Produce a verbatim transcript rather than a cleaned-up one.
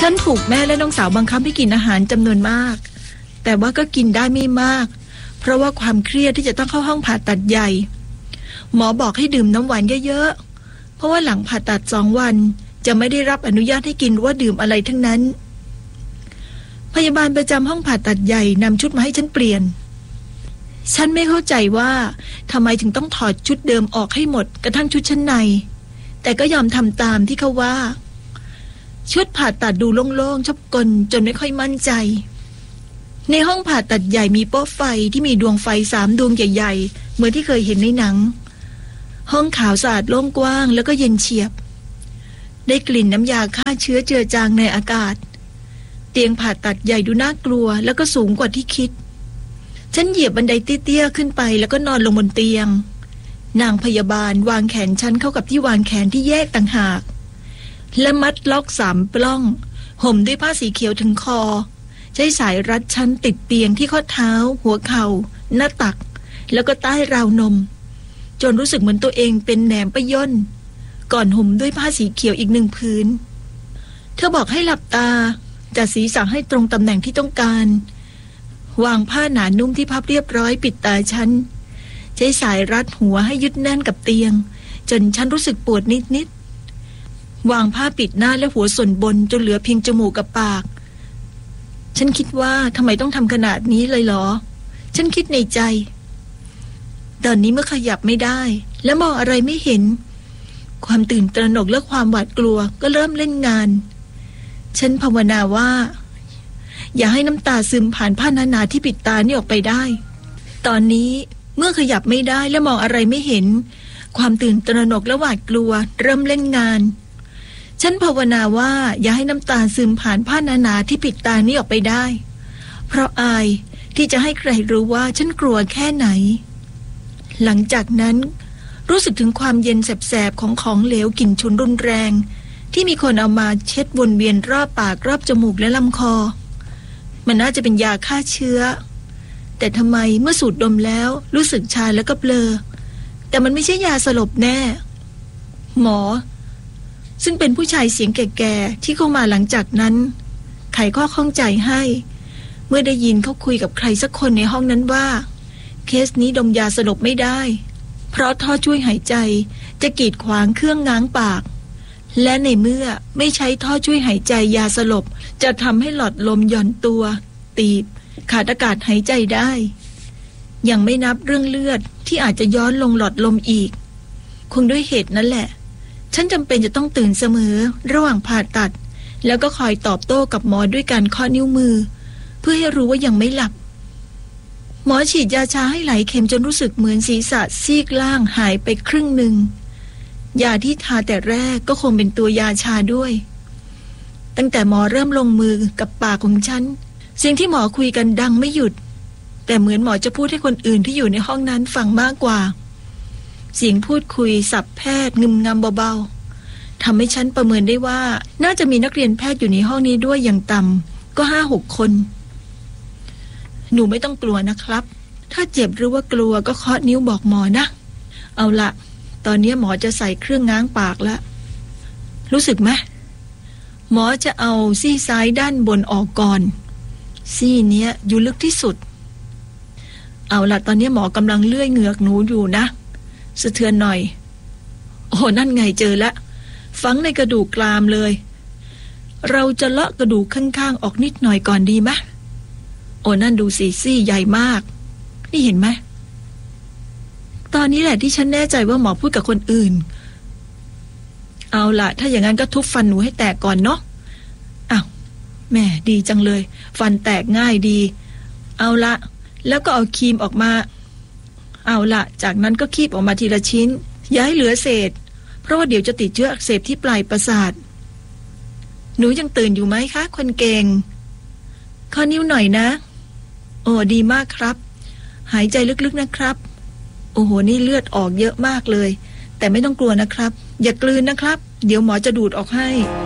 ฉันถูกแม่และน้องสาวบังคับให้กินอาหารจำนวนมากแต่ว่าก็กินได้ไม่มากเพราะว่าความเครียดที่จะต้องเข้าห้องผ่าตัดใหญ่หมอบอกให้ดื่มน้ำหวานเยอะๆเพราะว่าหลังผ่าตัดสองวันจะไม่ได้รับอนุญาตให้กินว่าดื่มอะไรทั้งนั้นพยาบาลประจำห้องผ่าตัดใหญ่นำชุดมาให้ฉันเปลี่ยนฉันไม่เข้าใจว่าทำไมถึงต้องถอดชุดเดิมออกให้หมดกระทั่งชุดชั้นในแต่ก็ยอมทำตามที่เขาว่าชุดผ่าตัดดูโล่งๆชอบกลจนไม่ค่อยมั่นใจในห้องผ่าตัดใหญ่มีโป๊ะไฟที่มีดวงไฟสามดวงใหญ่ๆเหมือนที่เคยเห็นในหนังห้องขาวสะอาดโล่งกว้างแล้วก็เย็นเฉียบได้กลิ่นน้ำยาฆ่าเชื้อเจือจางในอากาศเตียงผ่าตัดใหญ่ดูน่ากลัวแล้วก็สูงกว่าที่คิดฉันเหยียบบันไดเตี้ยๆขึ้นไปแล้วก็นอนลงบนเตียงนางพยาบาลวางแขนฉันเข้ากับที่วางแขนที่แยกต่างหากและมัดล็อกสามปล้องห่มด้วยผ้าสีเขียวถึงคอใช้สายรัดฉันติดเตียงที่ข้อเท้าหัวเข่าหน้าตักแล้วก็ใต้ราวนมจนรู้สึกเหมือนตัวเองเป็นแหนมปะย่นก่อนห่มด้วยผ้าสีเขียวอีกหนึ่งผืนเธอบอกให้หลับตาจัดศีรษะให้ตรงตำแหน่งที่ต้องการวางผ้าหนานุ่มที่พับเรียบร้อยปิดตาฉันใช้สายรัดหัวให้ยึดแน่นกับเตียงจนฉันรู้สึกปวดนิดๆวางผ้าปิดหน้าและหัวส่วนบนจนเหลือเพียงจมูกกับปากฉันคิดว่าทำไมต้องทำขนาดนี้เลยเหรอฉันคิดในใจตอนนี้เมื่อขยับไม่ได้และมองอะไรไม่เห็นความตื่นตระหนกและความหวาดกลัวก็เริ่มเล่นงานฉันภาวนาว่าอย่าให้น้ำตาซึมผ่านผ้าหนาๆที่ปิดตานี่ออกไปได้ตอนนี้เมื่อขยับไม่ได้และมองอะไรไม่เห็นความตื่นตระหนกและหวาดกลัวเริ่มเล่นงานฉันภาวนาว่าอย่าให้น้ำตาซึมผ่านผ้าหนาๆที่ปิดตานี่ออกไปได้เพราะอายที่จะให้ใครรู้ว่าฉันกลัวแค่ไหนหลังจากนั้นรู้สึกถึงความเย็นแสบๆของของเหลวกลิ่นฉุนรุนแรงที่มีคนเอามาเช็ดวนเวียนรอบปากรอบจมูกและลำคอมันน่าจะเป็นยาฆ่าเชื้อแต่ทำไมเมื่อสูดดมแล้วรู้สึกชาแล้วก็เบลอแต่มันไม่ใช่ยาสลบแน่หมอซึ่งเป็นผู้ชายเสียงแก่ๆที่เข้ามาหลังจากนั้นไขข้อข้องใจให้เมื่อได้ยินเขาคุยกับใครสักคนในห้องนั้นว่าเคสนี้ดมยาสลบไม่ได้เพราะท่อช่วยหายใจจะกีดขวางเครื่องง้างปากและในเมื่อไม่ใช้ท่อช่วยหายใจยาสลบจะทำให้หลอดลมหย่อนตัวตีบขาดอากาศหายใจได้ยังไม่นับเรื่องเลือดที่อาจจะย้อนลงหลอดลมอีกคงด้วยเหตุนั้นแหละฉันจำเป็นจะต้องตื่นเสมอระหว่างผ่าตัดแล้วก็คอยตอบโต้กับหมอด้วยการเคาะนิ้วมือเพื่อให้รู้ว่ายังไม่หลับหมอฉีดยาชาให้ไหลเข็มจนรู้สึกเหมือนศีรษะซีกล่างหายไปครึ่งหนึ่งยาที่ทาแต่แรกก็คงเป็นตัวยาชาด้วยตั้งแต่หมอเริ่มลงมือกับปากของฉันสิ่งที่หมอคุยกันดังไม่หยุดแต่เหมือนหมอจะพูดให้คนอื่นที่อยู่ในห้องนั้นฟังมากกว่าเสียงพูดคุยสับแพทย์งึมงำเบาๆทำให้ฉันประเมินได้ว่าน่าจะมีนักเรียนแพทย์อยู่ในห้องนี้ด้วยอย่างต่ำก็ห้าหกคนหนูไม่ต้องกลัวนะครับถ้าเจ็บหรือว่ากลัวก็เคาะนิ้วบอกหมอนะเอาละตอนนี้หมอจะใส่เครื่องง้างปากแล้วรู้สึกไหมหมอจะเอาซี่ซ้ายด้านบนออกก่อนซี่เนี้ยอยู่ลึกที่สุดเอาละตอนนี้หมอกำลังเลื่อยเหงือกหนูอยู่นะสะเทือนหน่อยโอ้นั่นไงเจอละฝังในกระดูกกรามเลยเราจะเลาะกระดูกข้างๆออกนิดหน่อยก่อนดีไหมโอ้นั่นดูสิซี่ใหญ่มากนี่เห็นไหมตอนนี้แหละที่ฉันแน่ใจว่าหมอพูดกับคนอื่นเอาล่ะถ้าอย่างนั้นก็ทุบฟันหนูให้แตกก่อนเนาะอ้าวแม่ดีจังเลยฟันแตกง่ายดีเอาละแล้วก็เอาครีมออกมาเอาละจากนั้นก็คีบออกมาทีละชิ้นอย่าให้เหลือเศษเพราะว่าเดี๋ยวจะติดเชื้ออักเสบที่ปลายประสาทหนูยังตื่นอยู่ไหมคะคนเก่งข้อนิ้วหน่อยนะโอ้ดีมากครับหายใจลึกๆนะครับโอ้โหนี่เลือดออกเยอะมากเลยแต่ไม่ต้องกลัวนะครับอย่ากลืนนะครับเดี๋ยวหมอจะดูดออกให้